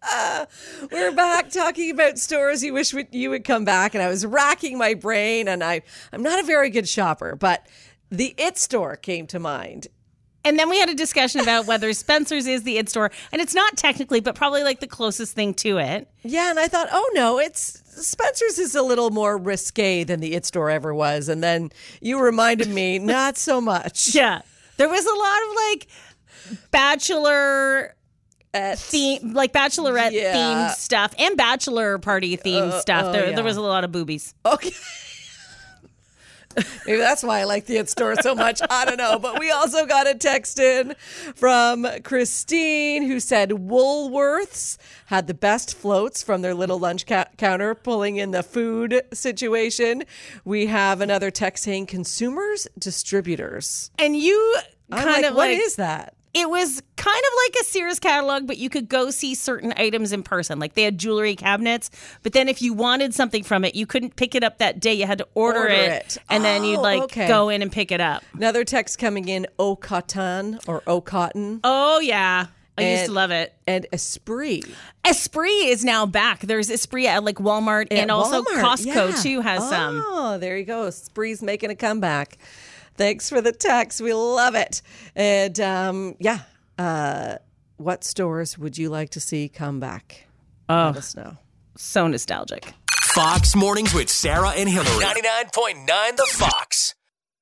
We're back talking about stores you wish you would come back, and I was racking my brain, and I'm not a very good shopper, but the It Store came to mind. And then we had a discussion about whether Spencer's is the It Store, and it's not technically, but probably like the closest thing to it. Yeah, and I thought, oh no, Spencer's is a little more risque than the It Store ever was, and then you reminded me, not so much. Yeah, there was a lot of like bachelorette themed stuff and bachelor party themed stuff. There was a lot of boobies. Okay. Maybe that's why I like the It Store so much. I don't know. But we also got a text in from Christine who said Woolworths had the best floats from their little lunch counter, pulling in the food situation. We have another text saying consumers, distributors. And you what is that? It was kind of like a Sears catalog, but you could go see certain items in person. Like they had jewelry cabinets, but then if you wanted something from it, you couldn't pick it up that day. You had to order it. And then you'd go in and pick it up. Another text coming in, Au Cotton or Au Cotton. Oh, yeah. I used to love it. And Esprit. Esprit is now back. There's Esprit at like Walmart and also Costco too has some. Oh, there you go. Esprit's making a comeback. Thanks for the text. We love it. And what stores would you like to see come back? Let us know. So nostalgic. Fox Mornings with Sarah and Hillary. 99.9 The Fox.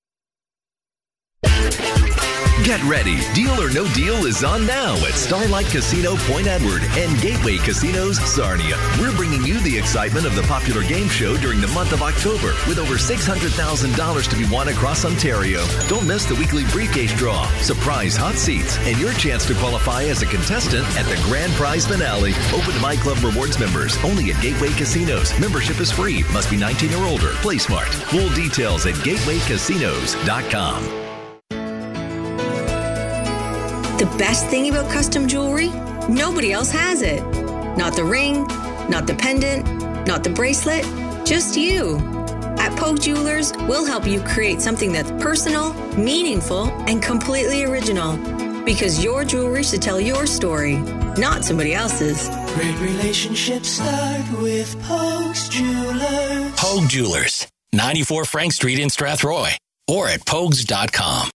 Get ready. Deal or No Deal is on now at Starlight Casino Point Edward and Gateway Casinos Sarnia. We're bringing you the excitement of the popular game show during the month of October with over $600,000 to be won across Ontario. Don't miss the weekly briefcase draw, surprise hot seats, and your chance to qualify as a contestant at the grand prize finale. Open to My Club Rewards members only at Gateway Casinos. Membership is free. Must be 19 or older. Play smart. Full details at gatewaycasinos.com. The best thing about custom jewelry? Nobody else has it. Not the ring, not the pendant, not the bracelet, just you. At Pogue Jewelers, we'll help you create something that's personal, meaningful, and completely original. Because your jewelry should tell your story, not somebody else's. Great relationships start with Pogue's Jewelers. Pogue Jewelers, 94 Frank Street in Strathroy, or at pogues.com.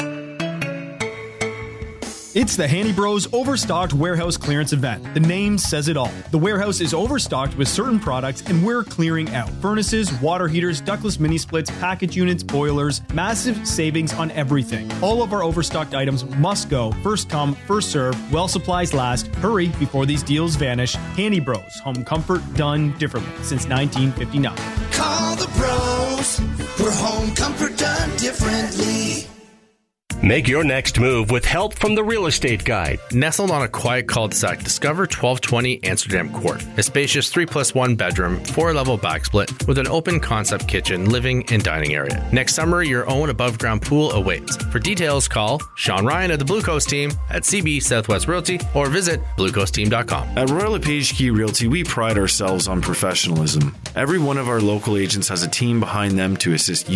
It's the Handy Bros Overstocked Warehouse Clearance Event. The name says it all. The warehouse is overstocked with certain products and we're clearing out. Furnaces, water heaters, ductless mini splits, package units, boilers, massive savings on everything. All of our overstocked items must go. First come, first serve, while supplies last. Hurry before these deals vanish. Handy Bros, home comfort done differently since 1959. Call the pros for home comfort done differently. Make your next move with help from the Real Estate Guide. Nestled on a quiet cul-de-sac, discover 1220 Amsterdam Court. A spacious 3+1 bedroom, 4-level backsplit with an open concept kitchen, living and dining area. Next summer, your own above-ground pool awaits. For details, call Sean Ryan of the Blue Coast team at CB Southwest Realty or visit bluecoastteam.com. At Royal LePage Key Realty, we pride ourselves on professionalism. Every one of our local agents has a team behind them to assist you